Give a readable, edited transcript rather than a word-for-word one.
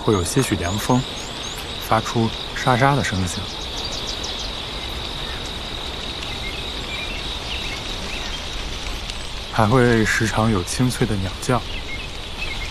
会有些许凉风，发出沙沙的声响。还会时常有清脆的鸟叫。